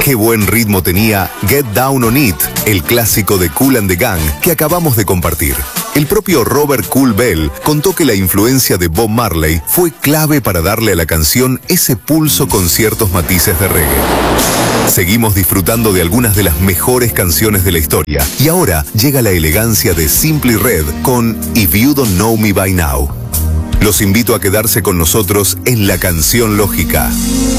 Qué buen ritmo tenía Get Down on It, el clásico de Kool and the Gang que acabamos de compartir. El propio Robert Kool Bell contó que la influencia de Bob Marley fue clave para darle a la canción ese pulso con ciertos matices de reggae. Seguimos disfrutando de algunas de las mejores canciones de la historia y ahora llega la elegancia de Simply Red con If You Don't Know Me By Now. Los invito a quedarse con nosotros en La Canción Lógica.